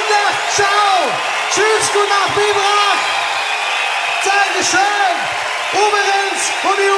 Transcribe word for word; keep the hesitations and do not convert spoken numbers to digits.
Anderlecht, ciao! Tschüss, gute Nacht, Biberach! Dankeschön! Uwe Renz und die